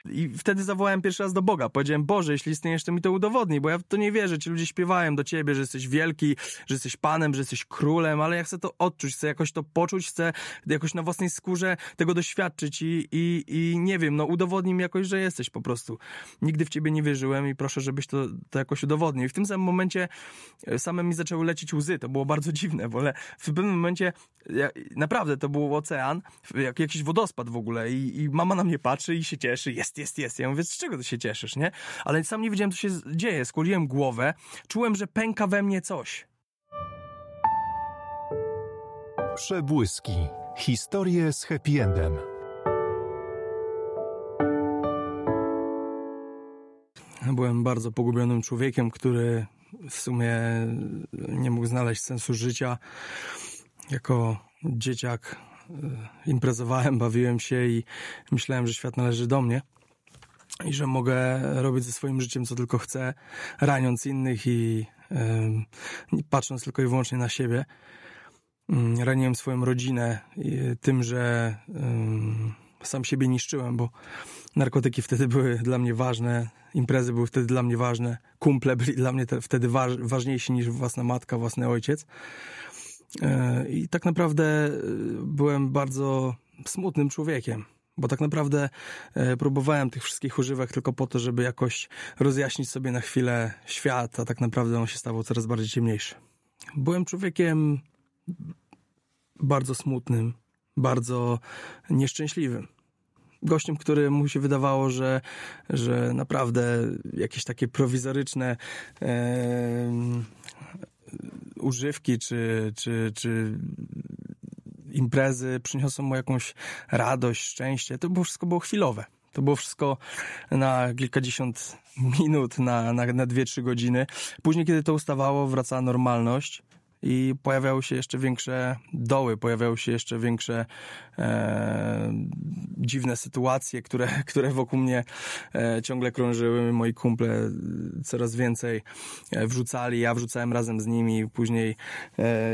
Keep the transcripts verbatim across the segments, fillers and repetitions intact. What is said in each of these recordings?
I wtedy zawołałem pierwszy raz do Boga. Powiedziałem, Boże, jeśli istniejesz, to mi to udowodnij, bo ja w to nie wierzę. Ci ludzie śpiewają do Ciebie, że jesteś wielki, że jesteś Panem, że jesteś królem, ale ja chcę to odczuć, chcę jakoś to poczuć, chcę jakoś na własnej skórze tego doświadczyć i, i, i nie wiem, no udowodnij mi jakoś, że jesteś po prostu. Nigdy w Ciebie nie wierzyłem i proszę, żebyś to, to jakoś udowodnił. I w tym samym momencie same mi zaczęły lecieć łzy. To było bardzo dziwne, bo w pewnym momencie ja, naprawdę to był ocean, jak jakiś wodospad w ogóle i, i mama na mnie patrzy i się cieszy, jest, jest, jest. Ja mówię, z czego ty się cieszysz, nie? Ale sam nie wiedziałem, co się dzieje. Skłoniłem głowę, czułem, że pęka we mnie coś. Przebłyski. Historie z happy endem. Byłem bardzo pogubionym człowiekiem, który w sumie nie mógł znaleźć sensu życia. Jako dzieciak imprezowałem, bawiłem się i myślałem, że świat należy do mnie i że mogę robić ze swoim życiem co tylko chcę, raniąc innych i yy, patrząc tylko i wyłącznie na siebie. Yy, raniłem swoją rodzinę yy, tym, że yy, sam siebie niszczyłem, bo narkotyki wtedy były dla mnie ważne, imprezy były wtedy dla mnie ważne, kumple byli dla mnie te, wtedy waż, ważniejsi niż własna matka, własny ojciec. Yy, I tak naprawdę byłem bardzo smutnym człowiekiem. Bo tak naprawdę e, próbowałem tych wszystkich używek tylko po to, żeby jakoś rozjaśnić sobie na chwilę świat, a tak naprawdę on się stawał coraz bardziej ciemniejszy. Byłem człowiekiem bardzo smutnym, bardzo nieszczęśliwym. Gościem, który mu się wydawało, że, że naprawdę jakieś takie prowizoryczne e, używki czy, czy, czy imprezy przyniosą mu jakąś radość, szczęście. To było wszystko było chwilowe. To było wszystko na kilkadziesiąt minut, na, na, na dwie, trzy godziny. Później, kiedy to ustawało, wracała normalność i pojawiały się jeszcze większe doły, pojawiały się jeszcze większe e, dziwne sytuacje, które, które wokół mnie e, ciągle krążyły. Moi kumple coraz więcej wrzucali, ja wrzucałem razem z nimi. Później e,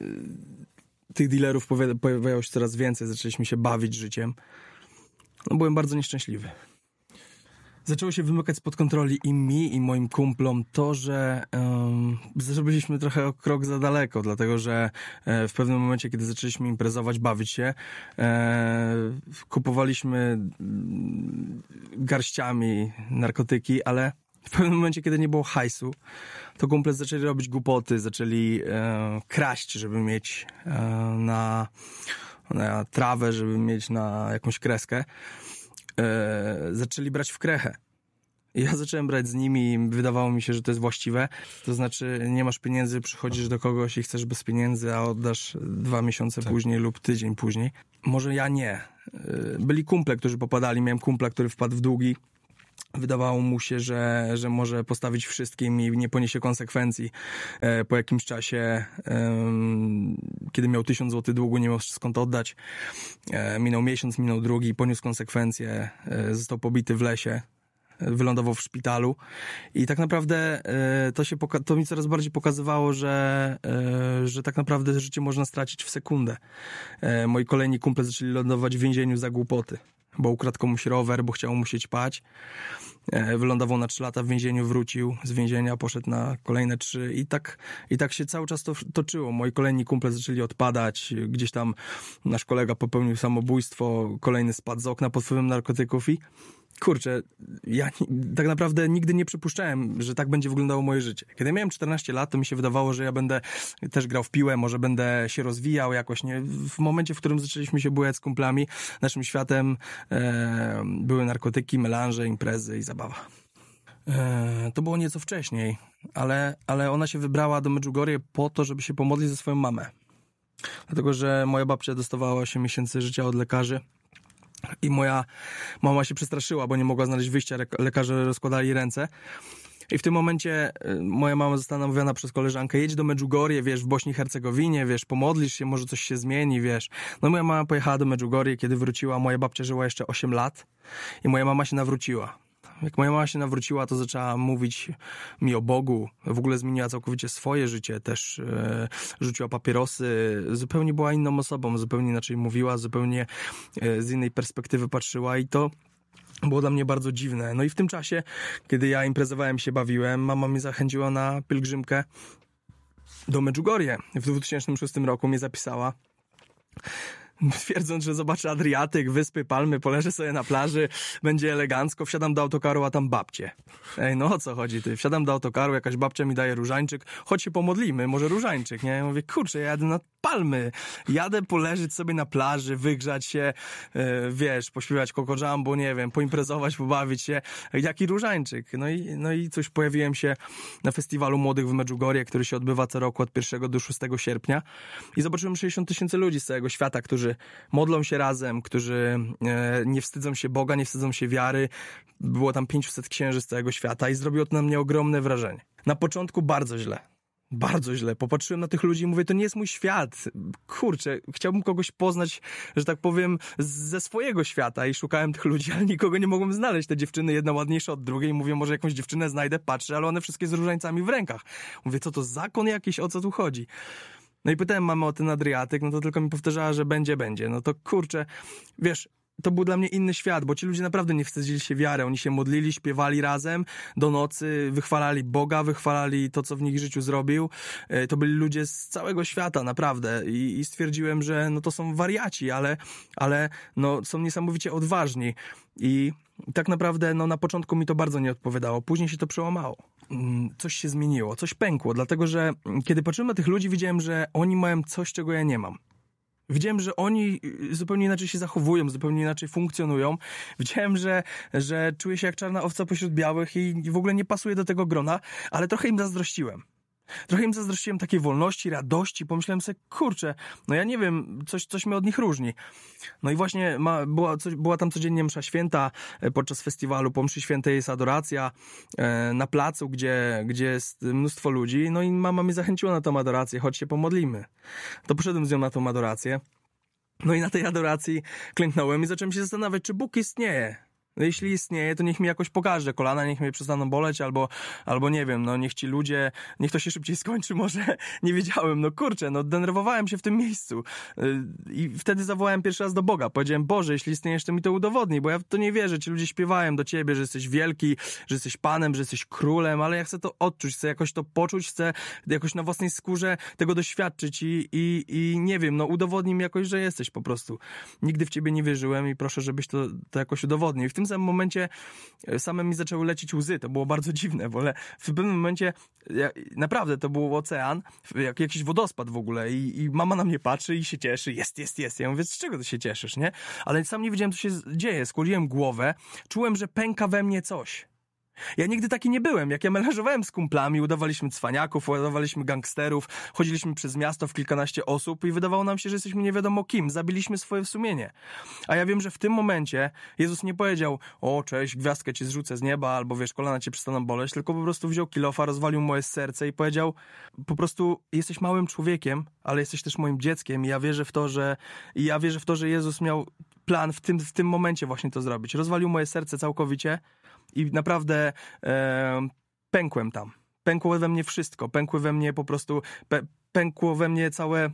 tych dealerów pojawiało się coraz więcej, zaczęliśmy się bawić życiem. No, byłem bardzo nieszczęśliwy. Zaczęło się wymykać spod kontroli i mi, i moim kumplom to, że um, zrobiliśmy trochę o krok za daleko, dlatego że e, w pewnym momencie, kiedy zaczęliśmy imprezować, bawić się, e, kupowaliśmy garściami narkotyki, ale w pewnym momencie, kiedy nie było hajsu, to kumple zaczęli robić głupoty, zaczęli e, kraść, żeby mieć e, na, na trawę, żeby mieć na jakąś kreskę. E, zaczęli brać w krechę. I ja zacząłem brać z nimi i wydawało mi się, że to jest właściwe. To znaczy, nie masz pieniędzy, przychodzisz do kogoś i chcesz bez pieniędzy, a oddasz dwa miesiące tak. później lub tydzień później. Może ja nie. E, byli kumple, którzy popadali. Miałem kumpla, który wpadł w długi. Wydawało mu się, że, że może postawić wszystkim i nie poniesie konsekwencji. E, po jakimś czasie, e, kiedy miał tysiąc złotych długu, nie miał skąd oddać. E, minął miesiąc, minął drugi, poniósł konsekwencje, e, został pobity w lesie, e, wylądował w szpitalu. I tak naprawdę e, to, się poka- to mi coraz bardziej pokazywało, że, e, że tak naprawdę życie można stracić w sekundę. E, moi kolejni kumple zaczęli lądować w więzieniu za głupoty. Bo ukradł komuś rower, bo chciał mu się ćpać. Wylądował na trzy lata w więzieniu, wrócił z więzienia, poszedł na kolejne trzy i tak, i tak się cały czas to toczyło. Moi kolejni kumple zaczęli odpadać, gdzieś tam nasz kolega popełnił samobójstwo, kolejny spadł z okna pod wpływem narkotyków i kurczę, ja tak naprawdę nigdy nie przypuszczałem, że tak będzie wyglądało moje życie. Kiedy miałem czternaście lat, to mi się wydawało, że ja będę też grał w piłę, może będę się rozwijał jakoś, nie? W momencie, w którym zaczęliśmy się bujać z kumplami, naszym światem e, były narkotyki, melanże, imprezy i zabawa. E, to było nieco wcześniej, ale, ale ona się wybrała do Medjugorje po to, żeby się pomodlić za swoją mamę. Dlatego, że moja babcia dostawała osiem miesięcy życia od lekarzy. I moja mama się przestraszyła, bo nie mogła znaleźć wyjścia, lekarze rozkładali ręce. I w tym momencie moja mama została namówiona przez koleżankę, jedź do Medjugorje, wiesz, w Bośni i Hercegowinie, wiesz, pomodlisz się, może coś się zmieni, wiesz. No moja mama pojechała do Medjugorje, kiedy wróciła, moja babcia żyła jeszcze osiem lat i moja mama się nawróciła. Jak moja mama się nawróciła, to zaczęła mówić mi o Bogu. W ogóle zmieniła całkowicie swoje życie. Też e, rzuciła papierosy. Zupełnie była inną osobą. Zupełnie inaczej mówiła. Zupełnie e, z innej perspektywy patrzyła. I to było dla mnie bardzo dziwne. No i w tym czasie, kiedy ja imprezowałem się, bawiłem, mama mnie zachęciła na pielgrzymkę do Medjugorje. W dwa tysiące szóstym roku mnie zapisała, twierdząc, że zobaczę Adriatyk, wyspy, palmy, poleżę sobie na plaży, będzie elegancko, wsiadam do autokaru, a tam babcie. Ej, no o co chodzi ty? Wsiadam do autokaru, jakaś babcia mi daje różańczyk, chodź się pomodlimy, może różańczyk, nie? Ja mówię, kurczę, ja jadę na palmy, jadę poleżeć sobie na plaży, wygrzać się, yy, wiesz, pośpiewać Coco Jumbo, nie wiem, poimprezować, pobawić się, jaki różańczyk? No i, no i cóż, pojawiłem się na festiwalu młodych w Medjugorje, który się odbywa co roku od pierwszego do szóstego sierpnia i zobaczyłem sześćdziesiąt tysięcy ludzi z całego świata, którzy modlą się razem, którzy e, nie wstydzą się Boga, nie wstydzą się wiary. Było tam pięćset księży z całego świata i zrobiło to na mnie ogromne wrażenie. Na początku bardzo źle. Bardzo źle. Popatrzyłem na tych ludzi i mówię, to nie jest mój świat. Kurczę, chciałbym kogoś poznać, że tak powiem, ze swojego świata i szukałem tych ludzi, ale nikogo nie mogłem znaleźć. Te dziewczyny, jedna ładniejsza od drugiej. Mówię, może jakąś dziewczynę znajdę, patrzę, ale one wszystkie z różańcami w rękach. Mówię, co to zakon jakiś, o co tu chodzi? No i pytałem mamę o ten Adriatyk, no to tylko mi powtarzała, że będzie, będzie. No to kurczę, wiesz, to był dla mnie inny świat, bo ci ludzie naprawdę nie wstydzili się wiary. Oni się modlili, śpiewali razem do nocy, wychwalali Boga, wychwalali to, co w nich życiu zrobił. To byli ludzie z całego świata, naprawdę. I, i stwierdziłem, że no to są wariaci, ale, ale no, są niesamowicie odważni. I tak naprawdę no, na początku mi to bardzo nie odpowiadało. Później się to przełamało. Coś się zmieniło, coś pękło, dlatego że kiedy patrzyłem na tych ludzi, widziałem, że oni mają coś, czego ja nie mam. Widziałem, że oni zupełnie inaczej się zachowują, zupełnie inaczej funkcjonują. Widziałem, że, że czuję się jak czarna owca pośród białych i w ogóle nie pasuje do tego grona, ale trochę im zazdrościłem. Trochę im zazdrościłem takiej wolności, radości. Pomyślałem sobie, kurczę, no ja nie wiem, coś, coś mnie od nich różni. No i właśnie ma, była, coś, była tam codziennie msza święta podczas festiwalu. Po mszy świętej jest adoracja e, na placu, gdzie, gdzie jest mnóstwo ludzi. No i mama mnie zachęciła na tą adorację, chodź się pomodlimy. To poszedłem z nią na tą adorację. No i na tej adoracji klęknąłem i zacząłem się zastanawiać, czy Bóg istnieje. No jeśli istnieje, to niech mi jakoś pokaże kolana, niech mnie przestaną boleć, albo, albo nie wiem, no niech ci ludzie, niech to się szybciej skończy, może nie wiedziałem, no kurczę, no denerwowałem się w tym miejscu i wtedy zawołałem pierwszy raz do Boga, powiedziałem, Boże, jeśli istniejesz, to mi to udowodnij, bo ja w to nie wierzę, ci ludzie śpiewają do Ciebie, że jesteś wielki, że jesteś Panem, że jesteś królem, ale ja chcę to odczuć, chcę jakoś to poczuć, chcę jakoś na własnej skórze tego doświadczyć i, i, i nie wiem, no udowodnij mi jakoś, że jesteś po prostu. Nigdy w Ciebie nie wierzyłem i proszę, żebyś to, to jakoś udowodnił. I w tym W samym momencie same mi zaczęły lecieć łzy. To było bardzo dziwne, bo w pewnym momencie ja, naprawdę to był ocean, jak, jakiś wodospad w ogóle i, i mama na mnie patrzy i się cieszy. Jest, jest, jest. Ja mówię, z czego ty się cieszysz, nie? Ale sam nie wiedziałem, co się dzieje. Skłoniłem głowę, czułem, że pęka we mnie coś. Ja nigdy taki nie byłem. Jak ja melanżowałem z kumplami, udawaliśmy cwaniaków, udawaliśmy gangsterów, chodziliśmy przez miasto w kilkanaście osób i wydawało nam się, że jesteśmy nie wiadomo kim. Zabiliśmy swoje sumienie. A ja wiem, że w tym momencie Jezus nie powiedział, o cześć, gwiazdkę ci zrzucę z nieba, albo wiesz, kolana cię przestaną boleć, tylko po prostu wziął kilofa, rozwalił moje serce i powiedział, po prostu jesteś małym człowiekiem, ale jesteś też moim dzieckiem i ja wierzę w to, że i ja wierzę w to, że Jezus miał plan w tym, w tym momencie właśnie to zrobić. Rozwalił moje serce całkowicie i naprawdę e, pękłem tam. Pękło we mnie wszystko. Pękły we mnie po prostu, pę, pękło we mnie całe,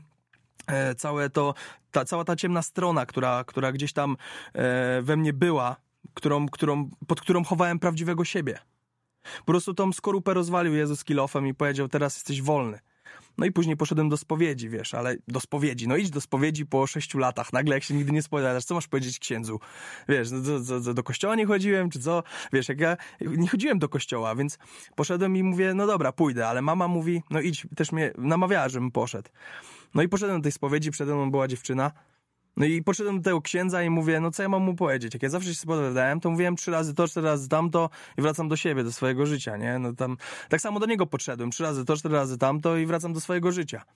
e, całe to, ta, cała ta ciemna strona, która, która gdzieś tam e, we mnie była, którą, którą, pod którą chowałem prawdziwego siebie. Po prostu tą skorupę rozwalił Jezus kilofem i powiedział, teraz jesteś wolny. No i później poszedłem do spowiedzi, wiesz, ale do spowiedzi, no idź do spowiedzi po sześciu latach, nagle jak się nigdy nie spowiadasz, co masz powiedzieć księdzu? Wiesz, no, do, do, do kościoła nie chodziłem, czy co? Wiesz, jak ja nie chodziłem do kościoła, więc poszedłem i mówię, no dobra, pójdę, ale mama mówi, no idź, też mnie namawiała, żebym poszedł. No i poszedłem do tej spowiedzi, przede mną była dziewczyna, no i poszedłem do tego księdza i mówię, no co ja mam mu powiedzieć? Jak ja zawsze się spowiadałem, to mówiłem trzy razy to, cztery razy tamto i wracam do siebie, do swojego życia, nie? No tam, tak samo do niego podszedłem, trzy razy to, cztery razy tamto i wracam do swojego życia.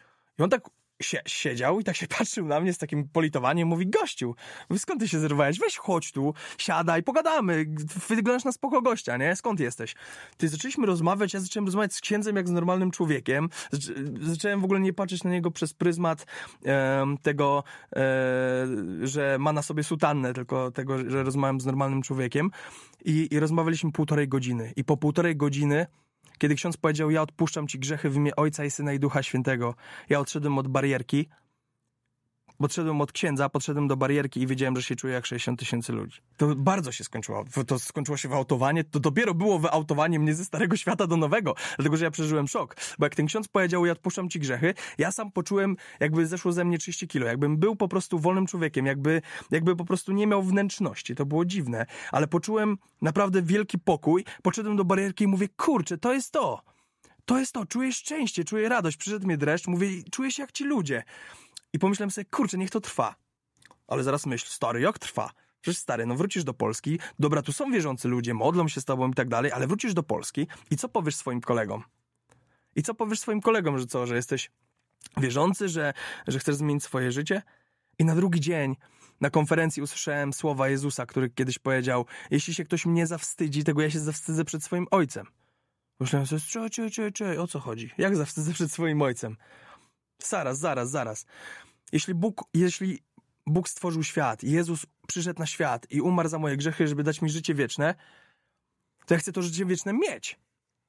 I on tak sie- siedział i tak się patrzył na mnie z takim politowaniem, mówi, gościu, skąd ty się zerwałeś? Weź chodź tu, siadaj, pogadamy, wyglądasz na spoko gościa, nie? Skąd jesteś? Ty zaczęliśmy rozmawiać, ja zacząłem rozmawiać z księdzem jak z normalnym człowiekiem, Zac- zacząłem w ogóle nie patrzeć na niego przez pryzmat e, tego, e, że ma na sobie sutannę, tylko tego, że rozmawiam z normalnym człowiekiem i, i rozmawialiśmy półtorej godziny i po półtorej godziny kiedy ksiądz powiedział, ja odpuszczam ci grzechy w imię Ojca i Syna i Ducha Świętego, ja odszedłem od barierki Podszedłem od księdza, podszedłem do barierki i wiedziałem, że się czuję jak sześćdziesiąt tysięcy ludzi. To bardzo się skończyło. To skończyło się wyautowanie. To dopiero było wyautowanie mnie ze starego świata do nowego. Dlatego, że ja przeżyłem szok. Bo jak ten ksiądz powiedział, ja odpuszczam ci grzechy, ja sam poczułem, jakby zeszło ze mnie trzydzieści kilo. Jakbym był po prostu wolnym człowiekiem. Jakby, jakby po prostu nie miał wnętrzności. To było dziwne. Ale poczułem naprawdę wielki pokój. Podszedłem do barierki i mówię, kurczę, to jest to. To jest to. Czuję szczęście, czuję radość. Przyszedł mnie dreszcz. Mówię, czuję się jak ci ludzie. I pomyślałem sobie, kurczę, niech to trwa. Ale zaraz myśl, stary, jak trwa? Przecież stary, no wrócisz do Polski, dobra, tu są wierzący ludzie, modlą się z tobą i tak dalej, ale wrócisz do Polski i co powiesz swoim kolegom? I co powiesz swoim kolegom, że co, że jesteś wierzący, że, że chcesz zmienić swoje życie? I na drugi dzień na konferencji usłyszałem słowa Jezusa, który kiedyś powiedział, jeśli się ktoś mnie zawstydzi, tego ja się zawstydzę przed swoim ojcem. Myślałem sobie, czekaj, czekaj, czekaj, czekaj, o co chodzi? Jak zawstydzę przed swoim ojcem? Zaraz, zaraz, zaraz. Jeśli Bóg, jeśli Bóg stworzył świat, Jezus przyszedł na świat i umarł za moje grzechy, żeby dać mi życie wieczne, to ja chcę to życie wieczne mieć.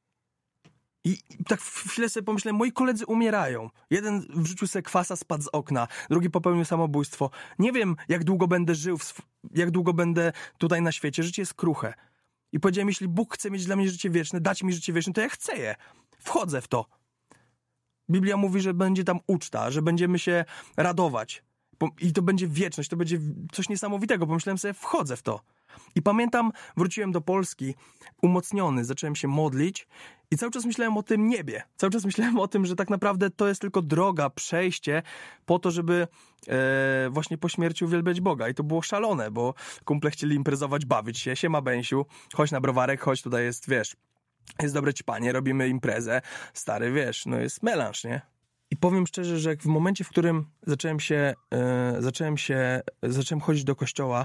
I tak w chwilę sobie pomyślałem, moi koledzy umierają. Jeden w życiu se kwasa spadł z okna, drugi popełnił samobójstwo. Nie wiem, jak długo będę żył, w sw- jak długo będę tutaj na świecie. Życie jest kruche. I powiedziałem, jeśli Bóg chce mieć dla mnie życie wieczne, dać mi życie wieczne, to ja chcę je. Wchodzę w to. Biblia mówi, że będzie tam uczta, że będziemy się radować. I to będzie wieczność, to będzie coś niesamowitego. Pomyślałem sobie, wchodzę w to. I pamiętam, wróciłem do Polski umocniony, zacząłem się modlić i cały czas myślałem o tym niebie. Cały czas myślałem o tym, że tak naprawdę to jest tylko droga, przejście po to, żeby e, właśnie po śmierci uwielbiać Boga. I to było szalone, bo kumple chcieli imprezować, bawić się. Siema Bęsiu, chodź na browarek, chodź, tutaj jest, wiesz, jest dobre ćpanie, robimy imprezę. Stary, wiesz, no jest melanż, nie? I powiem szczerze, że w momencie, w którym zacząłem się, e, zacząłem się, zacząłem chodzić do kościoła,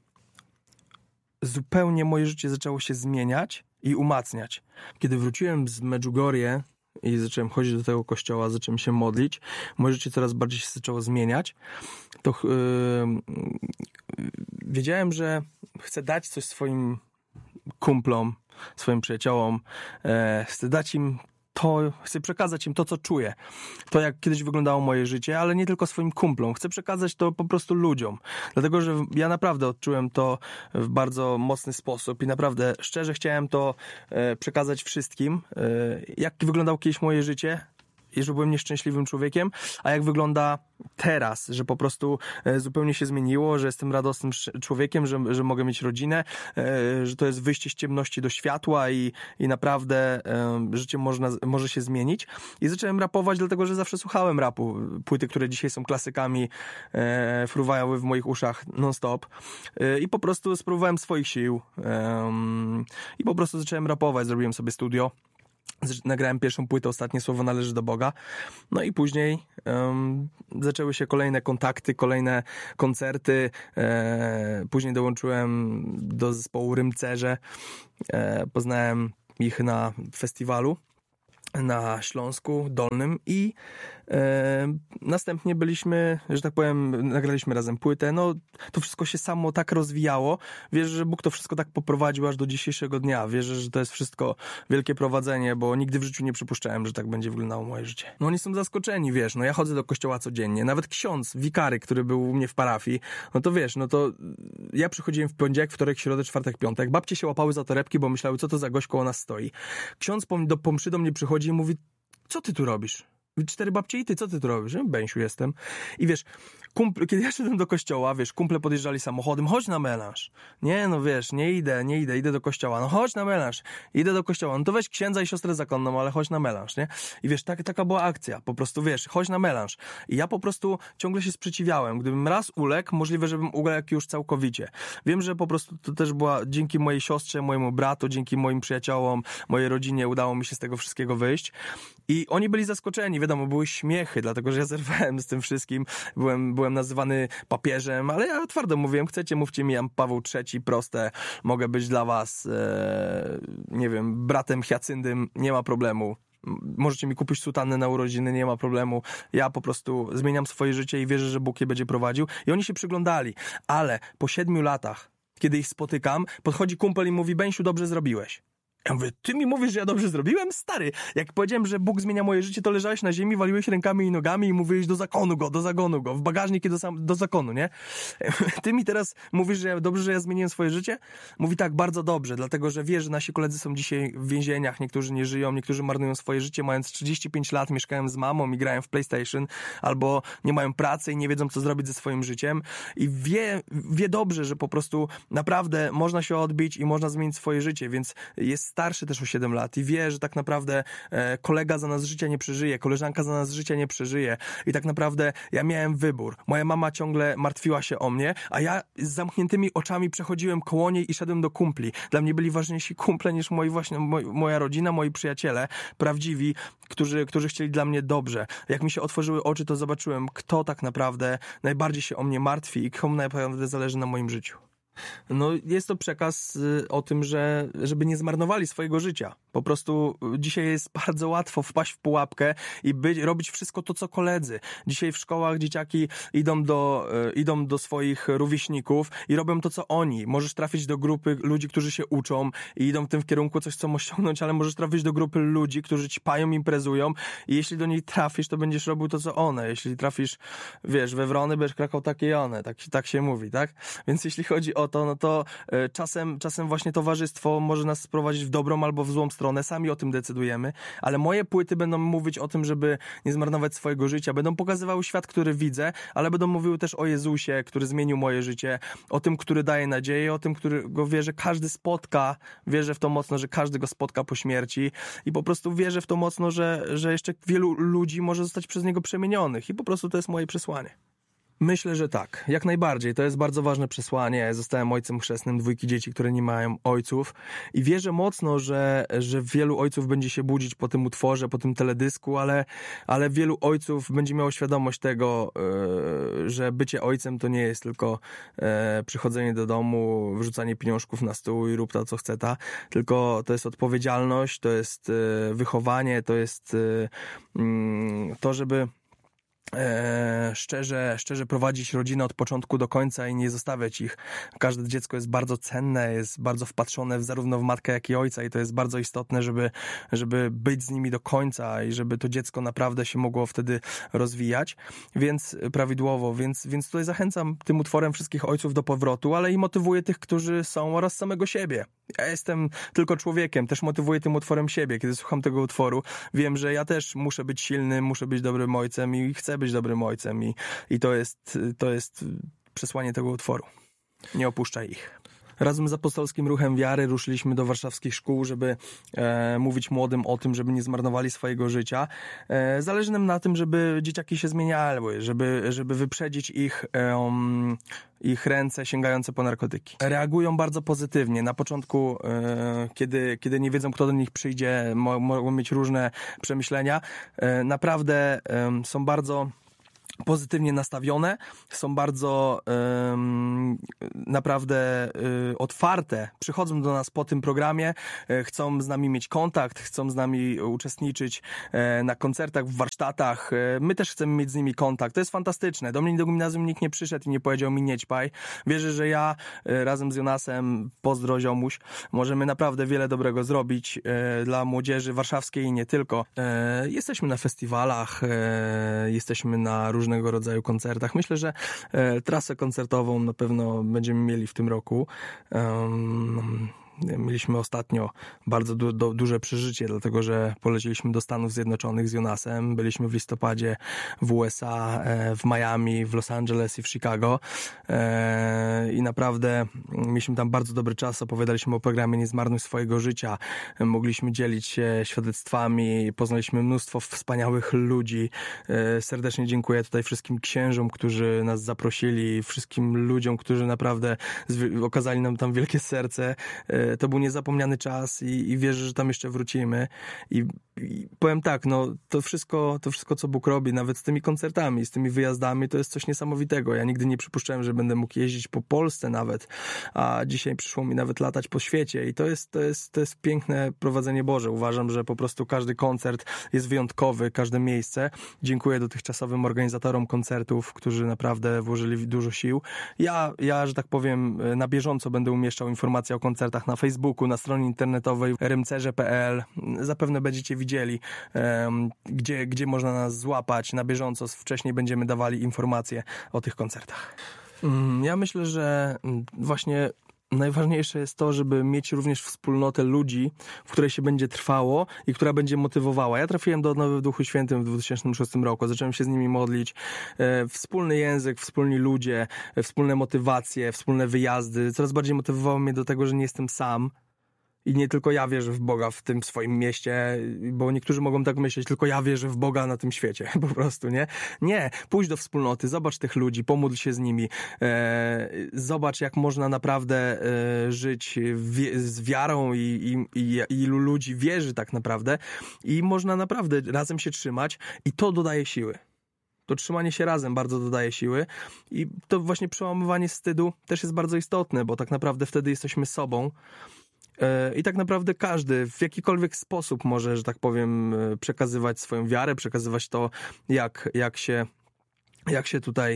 zupełnie moje życie zaczęło się zmieniać i umacniać. Kiedy wróciłem z Medjugorje i zacząłem chodzić do tego kościoła, zacząłem się modlić, moje życie coraz bardziej się zaczęło zmieniać, to yy, wiedziałem, że chcę dać coś swoim kumplom, swoim przyjaciołom, e, chcę dać im to, chcę przekazać im to, co czuję. To, jak kiedyś wyglądało moje życie, ale nie tylko swoim kumplom. Chcę przekazać to po prostu ludziom. Dlatego, że ja naprawdę odczułem to w bardzo mocny sposób i naprawdę szczerze chciałem to e, przekazać wszystkim. E, jak wyglądało kiedyś moje życie i że byłem nieszczęśliwym człowiekiem, a jak wygląda teraz, że po prostu e, zupełnie się zmieniło, że jestem radosnym człowiekiem, że, że mogę mieć rodzinę, e, że to jest wyjście z ciemności do światła i, i naprawdę e, życie można, może się zmienić. I zacząłem rapować, dlatego że zawsze słuchałem rapu. Płyty, które dzisiaj są klasykami, e, fruwały w moich uszach non-stop. E, I po prostu spróbowałem swoich sił. E, I po prostu zacząłem rapować, zrobiłem sobie studio. Nagrałem pierwszą płytę, Ostatnie słowo należy do Boga. No i później um, zaczęły się kolejne kontakty, kolejne koncerty. E, później dołączyłem do zespołu Rymcerze. E, poznałem ich na festiwalu na Śląsku Dolnym i e, następnie byliśmy, że tak powiem, nagraliśmy razem płytę. No, to wszystko się samo tak rozwijało. Wierzę, że Bóg to wszystko tak poprowadził aż do dzisiejszego dnia. Wierzę, że to jest wszystko wielkie prowadzenie, bo nigdy w życiu nie przypuszczałem, że tak będzie wyglądało moje życie. No oni są zaskoczeni, wiesz, no ja chodzę do kościoła codziennie. Nawet ksiądz, wikary, który był u mnie w parafii, no to wiesz, no to ja przychodziłem w poniedziałek, wtorek, środę, czwartek, piątek. Babcie się łapały za torebki, bo myślały, co to za gość koło nas stoi. Ksiądz po, do, po mszy do mnie przychodzi i mówi, co ty tu robisz? Cztery babcie i ty, co ty tu robisz? Ja, Bęsiu jestem. I wiesz, kumple, kiedy ja szedłem do kościoła, wiesz, kumple podjeżdżali samochodem, chodź na melanż. Nie, no wiesz, nie idę, nie idę, idę do kościoła. No chodź na melanż, idę do kościoła. No to weź księdza i siostrę zakonną, ale chodź na melanż, nie? I wiesz, tak, taka była akcja. Po prostu, wiesz, chodź na melanż. I ja po prostu ciągle się sprzeciwiałem. Gdybym raz uległ, możliwe, żebym uległ już całkowicie. Wiem, że po prostu to też była dzięki mojej siostrze, mojemu bratu, dzięki moim przyjaciołom, mojej rodzinie udało mi się z tego wszystkiego wyjść. I oni byli zaskoczeni, wiadomo, były śmiechy, dlatego że ja zerwałem z tym wszystkim. Byłem, byłem nazywany papieżem, ale ja twardo mówiłem, chcecie, mówcie mi, Jan Paweł trzeci, proste, mogę być dla was, e, nie wiem, bratem Hyacyndym, nie ma problemu. Możecie mi kupić sutannę na urodziny, nie ma problemu. Ja po prostu zmieniam swoje życie i wierzę, że Bóg je będzie prowadził. I oni się przyglądali, ale po siedmiu latach, kiedy ich spotykam, podchodzi kumpel i mówi, Bęsiu, dobrze zrobiłeś. Ja mówię, ty mi mówisz, że ja dobrze zrobiłem? Stary, jak powiedziałem, że Bóg zmienia moje życie, to leżałeś na ziemi, waliłeś rękami i nogami i mówiłeś do zakonu go, do zagonu go, w bagażnik i do, sam, do zakonu, nie? Ty mi teraz mówisz, że ja, dobrze, że ja zmieniłem swoje życie? Mówi tak, bardzo dobrze, dlatego, że wiesz, że nasi koledzy są dzisiaj w więzieniach, niektórzy nie żyją, niektórzy marnują swoje życie, mając trzydzieści pięć lat, mieszkają z mamą i grają w PlayStation, albo nie mają pracy i nie wiedzą, co zrobić ze swoim życiem i wie, wie dobrze, że po prostu naprawdę można się odbić i można zmienić swoje życie, więc jest starszy też o siedem lat i wie, że tak naprawdę e, kolega za nas życia nie przeżyje, koleżanka za nas życia nie przeżyje i tak naprawdę ja miałem wybór. Moja mama ciągle martwiła się o mnie, a ja z zamkniętymi oczami przechodziłem koło niej i szedłem do kumpli. Dla mnie byli ważniejsi kumple niż moi właśnie, moj, moja rodzina, moi przyjaciele, prawdziwi, którzy, którzy chcieli dla mnie dobrze. Jak mi się otworzyły oczy, to zobaczyłem, kto tak naprawdę najbardziej się o mnie martwi i komu naprawdę zależy na moim życiu. No jest to przekaz y, o tym, że żeby nie zmarnowali swojego życia. Po prostu dzisiaj jest bardzo łatwo wpaść w pułapkę i być, robić wszystko to, co koledzy. Dzisiaj w szkołach dzieciaki idą do, y, idą do swoich rówieśników i robią to, co oni. Możesz trafić do grupy ludzi, którzy się uczą i idą w tym kierunku, coś chcą osiągnąć, ale możesz trafić do grupy ludzi, którzy ćpają, imprezują i jeśli do niej trafisz, to będziesz robił to, co one. Jeśli trafisz, wiesz, we wrony, będziesz krakał takie i one. Tak, tak się mówi, tak? Więc jeśli chodzi o to, no to y, czasem, czasem właśnie towarzystwo może nas sprowadzić w dobrą albo w złą stronę, sami o tym decydujemy, ale moje płyty będą mówić o tym, żeby nie zmarnować swojego życia, będą pokazywały świat, który widzę, ale będą mówiły też o Jezusie, który zmienił moje życie, o tym, który daje nadzieję, o tym, którego wie, że każdy spotka, wierzę w to mocno, że każdy go spotka po śmierci i po prostu wierzę w to mocno, że, że jeszcze wielu ludzi może zostać przez niego przemienionych i po prostu to jest moje przesłanie. Myślę, że tak. Jak najbardziej. To jest bardzo ważne przesłanie. Zostałem ojcem chrzestnym dwójki dzieci, które nie mają ojców i wierzę mocno, że, że wielu ojców będzie się budzić po tym utworze, po tym teledysku, ale, ale wielu ojców będzie miało świadomość tego, yy, że bycie ojcem to nie jest tylko yy, przychodzenie do domu, wrzucanie pieniążków na stół i rób to, co chce ta, tylko to jest odpowiedzialność, to jest yy, wychowanie, to jest yy, yy, to, żeby E, szczerze, szczerze prowadzić rodzinę od początku do końca i nie zostawiać ich. Każde dziecko jest bardzo cenne, jest bardzo wpatrzone w, zarówno w matkę, jak i ojca i to jest bardzo istotne, żeby, żeby być z nimi do końca i żeby to dziecko naprawdę się mogło wtedy rozwijać, więc prawidłowo, więc, więc tutaj zachęcam tym utworem wszystkich ojców do powrotu, ale i motywuję tych, którzy są oraz samego siebie. Ja jestem tylko człowiekiem, też motywuję tym utworem siebie. Kiedy słucham tego utworu, wiem, że ja też muszę być silny, muszę być dobrym ojcem i chcę być dobrym ojcem i, i to jest, to jest przesłanie tego utworu. Nie opuszczaj ich. Razem z Apostolskim Ruchem Wiary ruszyliśmy do warszawskich szkół, żeby e, mówić młodym o tym, żeby nie zmarnowali swojego życia. E, zależy nam na tym, żeby dzieciaki się zmieniały, żeby, żeby wyprzedzić ich, e, um, ich ręce sięgające po narkotyki. Reagują bardzo pozytywnie. Na początku, e, kiedy, kiedy nie wiedzą, kto do nich przyjdzie, mo, mogą mieć różne przemyślenia. E, naprawdę e, są bardzo pozytywnie nastawione, są bardzo um, naprawdę um, otwarte, przychodzą do nas po tym programie, um, chcą z nami mieć kontakt, chcą z nami uczestniczyć um, na koncertach, w warsztatach. Um, my też chcemy mieć z nimi kontakt. To jest fantastyczne. Do mnie do gimnazjum nikt nie przyszedł i nie powiedział mi nie ćpaj. Wierzę, że ja um, razem z Jonasem, pozdro ziomuś, możemy naprawdę wiele dobrego zrobić um, dla młodzieży warszawskiej i nie tylko. Um, jesteśmy na festiwalach, um, jesteśmy na różnych różnego rodzaju koncertach. Myślę, że e, trasę koncertową na pewno będziemy mieli w tym roku. Um, Mieliśmy ostatnio bardzo du- du- duże przeżycie, dlatego że poleciliśmy do Stanów Zjednoczonych z Jonasem. Byliśmy w listopadzie w U S A, e, w Miami, w Los Angeles i w Chicago. E, I naprawdę mieliśmy tam bardzo dobry czas. Opowiadaliśmy o programie Nie zmarnuj swojego życia. E, mogliśmy dzielić się świadectwami. Poznaliśmy mnóstwo wspaniałych ludzi. E, serdecznie dziękuję tutaj wszystkim księżom, którzy nas zaprosili, wszystkim ludziom, którzy naprawdę zwi- okazali nam tam wielkie serce. E, To był niezapomniany czas i, i wierzę, że tam jeszcze wrócimy. I, i powiem tak, no to wszystko, to wszystko, co Bóg robi, nawet z tymi koncertami, z tymi wyjazdami, to jest coś niesamowitego. Ja nigdy nie przypuszczałem, że będę mógł jeździć po Polsce nawet, a dzisiaj przyszło mi nawet latać po świecie i to jest, to jest, to jest piękne prowadzenie Boże. Uważam, że po prostu każdy koncert jest wyjątkowy, każde miejsce. Dziękuję dotychczasowym organizatorom koncertów, którzy naprawdę włożyli dużo sił. Ja, ja, że tak powiem, na bieżąco będę umieszczał informacje o koncertach na na Facebooku, na stronie internetowej rymcerze kropka p l. Zapewne będziecie widzieli, um, gdzie, gdzie można nas złapać na bieżąco. Wcześniej będziemy dawali informacje o tych koncertach. Um, ja myślę, że właśnie najważniejsze jest to, żeby mieć również wspólnotę ludzi, w której się będzie trwało i która będzie motywowała. Ja trafiłem do Odnowy w Duchu Świętym w dwa tysiące szóstym roku. Zacząłem się z nimi modlić. E, wspólny język, wspólni ludzie, e, wspólne motywacje, wspólne wyjazdy. Coraz bardziej motywowało mnie do tego, że nie jestem sam. I nie tylko ja wierzę w Boga w tym swoim mieście, bo niektórzy mogą tak myśleć, tylko ja wierzę w Boga na tym świecie, po prostu, nie? Nie, pójdź do wspólnoty, zobacz tych ludzi, pomódl się z nimi, e, zobacz jak można naprawdę e, żyć wi- z wiarą i, i, i ilu ludzi wierzy tak naprawdę i można naprawdę razem się trzymać i to dodaje siły. To trzymanie się razem bardzo dodaje siły i to właśnie przełamywanie wstydu też jest bardzo istotne, bo tak naprawdę wtedy jesteśmy sobą. I tak naprawdę każdy w jakikolwiek sposób może, że tak powiem, przekazywać swoją wiarę, przekazywać to, jak, jak się jak się tutaj,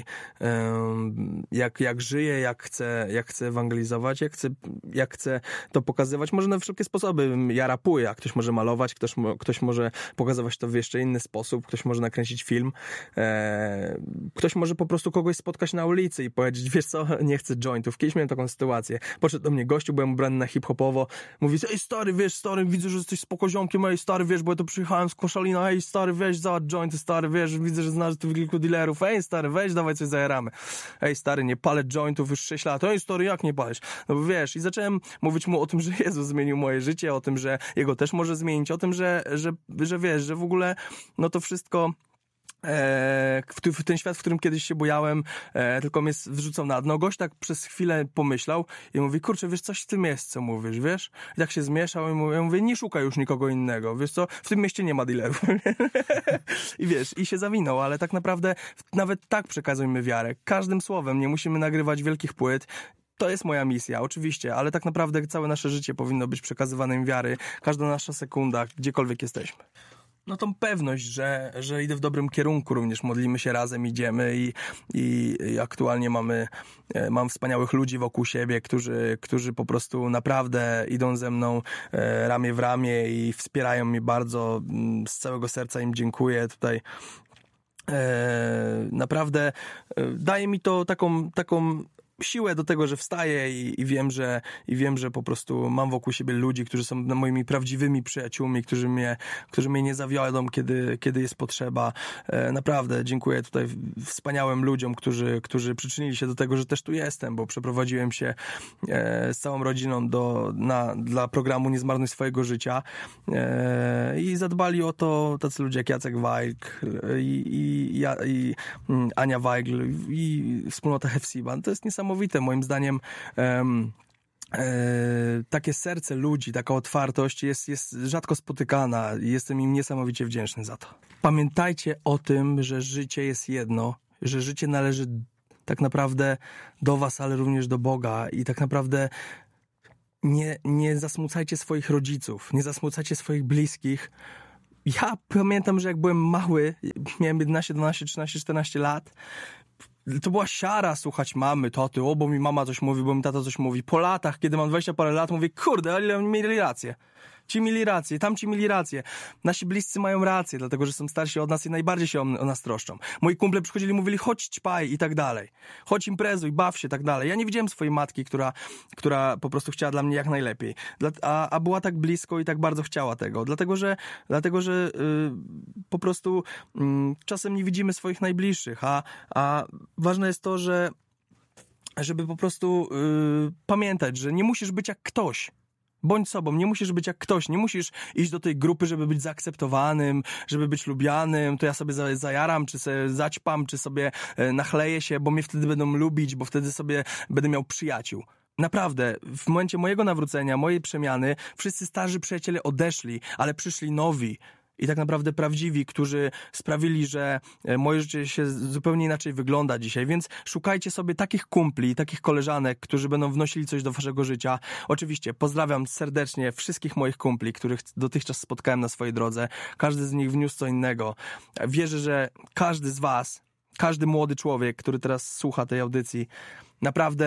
jak, jak żyje, jak chce, jak chce ewangelizować, jak chce, jak chce to pokazywać. Może na wszelkie sposoby. Ja rapuję, a ktoś może malować, ktoś, ktoś może pokazywać to w jeszcze inny sposób, ktoś może nakręcić film, ktoś może po prostu kogoś spotkać na ulicy i powiedzieć, wiesz co, nie chcę jointów. Kiedyś miałem taką sytuację. Podszedł do mnie gościu, byłem ubrany na hip-hopowo, mówi, ej stary, wiesz, stary, widzę, że jesteś spokoziomkiem, ej stary, wiesz, bo ja to przyjechałem z Koszalina, ej stary, weź, załatw jointy, stary, wiesz, widzę, że znasz tu kilku dealerów, ej stary, weź, dawaj coś zajaramy. Ej stary, nie palę jointów już sześć lat. Ej stary, jak nie palisz? No bo wiesz, i zacząłem mówić mu o tym, że Jezus zmienił moje życie, o tym, że Jego też może zmienić, o tym, że, że, że wiesz, że w ogóle no to wszystko E, w, w ten świat, w którym kiedyś się bujałem, e, tylko mnie wrzucał na dno. Gość tak przez chwilę pomyślał i mówi, kurczę, wiesz, coś w tym jest, co mówisz, wiesz? I tak się zmieszał i mówi, ja mówię, nie szukaj już nikogo innego, wiesz co, w tym mieście nie ma dealerów. I wiesz, i się zawinął, ale tak naprawdę nawet tak przekazujmy wiarę. Każdym słowem, nie musimy nagrywać wielkich płyt. To jest moja misja, oczywiście, ale tak naprawdę całe nasze życie powinno być przekazywane im wiary, każda nasza sekunda, gdziekolwiek jesteśmy. No tą pewność, że, że idę w dobrym kierunku, również modlimy się razem, idziemy i, i, i aktualnie mamy, mam wspaniałych ludzi wokół siebie, którzy, którzy po prostu naprawdę idą ze mną e, ramię w ramię i wspierają mnie bardzo, z całego serca im dziękuję tutaj. E, naprawdę e, daje mi to taką, taką siłę do tego, że wstaję i, i wiem, że i wiem, że po prostu mam wokół siebie ludzi, którzy są moimi prawdziwymi przyjaciółmi, którzy mnie, którzy mnie nie zawiodą, kiedy, kiedy jest potrzeba. E, naprawdę dziękuję tutaj wspaniałym ludziom, którzy, którzy przyczynili się do tego, że też tu jestem, bo przeprowadziłem się e, z całą rodziną do, na, dla programu Nie zmarnuj swojego życia e, i zadbali o to tacy ludzie jak Jacek Wajk i, i, ja, i Ania Wajgl i wspólnota Hefsiban. To jest niesamowite. Moim zdaniem um, e, takie serce ludzi, taka otwartość jest, jest rzadko spotykana i jestem im niesamowicie wdzięczny za to. Pamiętajcie o tym, że życie jest jedno, że życie należy tak naprawdę do was, ale również do Boga i tak naprawdę nie, nie zasmucajcie swoich rodziców, nie zasmucajcie swoich bliskich. Ja pamiętam, że jak byłem mały, miałem jedenaście, dwanaście, trzynaście, czternaście lat, to była siara słuchać mamy, taty, o, bo mi mama coś mówi, bo mi tata coś mówi. Po latach, kiedy mam dwadzieścia parę lat, mówię, kurde, ale mieli rację. Ci mieli rację, tamci mieli rację. Nasi bliscy mają rację, dlatego że są starsi od nas i najbardziej się o, o nas troszczą. Moi kumple przychodzili i mówili, chodź ćpaj i tak dalej. Chodź imprezuj, baw się i tak dalej. Ja nie widziałem swojej matki, która, która po prostu chciała dla mnie jak najlepiej. Dla, a, a była tak blisko i tak bardzo chciała tego. Dlatego, że, dlatego, że yy, po prostu yy, czasem nie widzimy swoich najbliższych, a, a ważne jest to, że żeby po prostu yy, pamiętać, że nie musisz być jak ktoś. Bądź sobą, nie musisz być jak ktoś, nie musisz iść do tej grupy, żeby być zaakceptowanym, żeby być lubianym, to ja sobie zajaram, czy sobie zaćpam, czy sobie nachleję się, bo mnie wtedy będą lubić, bo wtedy sobie będę miał przyjaciół. Naprawdę, w momencie mojego nawrócenia, mojej przemiany, wszyscy starzy przyjaciele odeszli, ale przyszli nowi. I tak naprawdę prawdziwi, którzy sprawili, że moje życie się zupełnie inaczej wygląda dzisiaj. Więc szukajcie sobie takich kumpli, takich koleżanek, którzy będą wnosili coś do waszego życia. Oczywiście pozdrawiam serdecznie wszystkich moich kumpli, których dotychczas spotkałem na swojej drodze. Każdy z nich wniósł co innego. Wierzę, że każdy z was, każdy młody człowiek, który teraz słucha tej audycji, naprawdę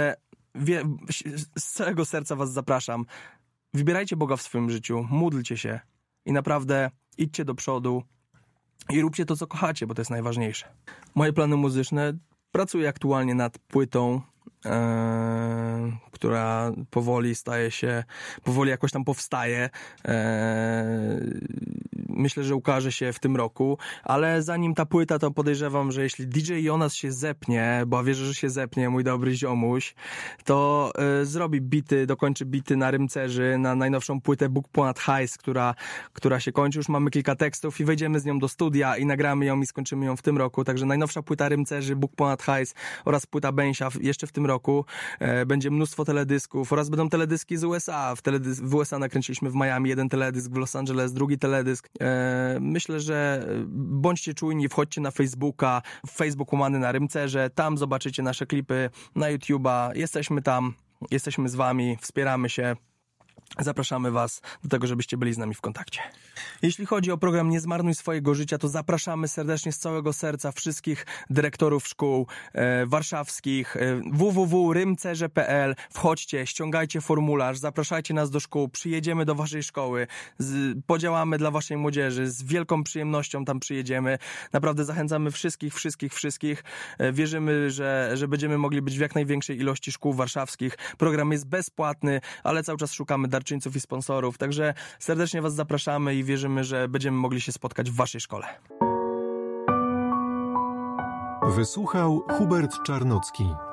wie, z całego serca was zapraszam. Wybierajcie Boga w swoim życiu, módlcie się i naprawdę idźcie do przodu i róbcie to, co kochacie, bo to jest najważniejsze. Moje plany muzyczne, pracuję aktualnie nad płytą, e, która powoli staje się, powoli jakoś tam powstaje. E, myślę, że ukaże się w tym roku, ale zanim ta płyta, to podejrzewam, że jeśli D J Jonas się zepnie, bo wierzę, że się zepnie, mój dobry ziomuś, to y, zrobi bity, dokończy bity na Rymcerzy, na najnowszą płytę Bóg ponad hajs, która, która się kończy. Już mamy kilka tekstów i wejdziemy z nią do studia i nagramy ją i skończymy ją w tym roku. Także najnowsza płyta Rymcerzy, Bóg ponad hajs oraz płyta Bęsia jeszcze w tym roku. E, będzie mnóstwo teledysków oraz będą teledyski z U S A. W, teledys- w U S A nakręciliśmy w Miami jeden teledysk, w Los Angeles drugi teledysk. E, myślę, że bądźcie czujni, wchodźcie na Facebooka, Facebook łamany na Rymcerze, tam zobaczycie nasze klipy, na YouTube'a, jesteśmy tam, jesteśmy z wami, wspieramy się. Zapraszamy was do tego, żebyście byli z nami w kontakcie. Jeśli chodzi o program Nie zmarnuj swojego życia, to zapraszamy serdecznie z całego serca wszystkich dyrektorów szkół e, warszawskich, e, w w w kropka rymcerze kropka p l. Wchodźcie, ściągajcie formularz, zapraszajcie nas do szkół, przyjedziemy do waszej szkoły, z, podziałamy dla waszej młodzieży, z wielką przyjemnością tam przyjedziemy. Naprawdę zachęcamy wszystkich, wszystkich, wszystkich. E, wierzymy, że, że będziemy mogli być w jak największej ilości szkół warszawskich. Program jest bezpłatny, ale cały czas szukamy darczyńców i sponsorów, także serdecznie was zapraszamy i wierzymy, że będziemy mogli się spotkać w waszej szkole. Wysłuchał Hubert Czarnocki.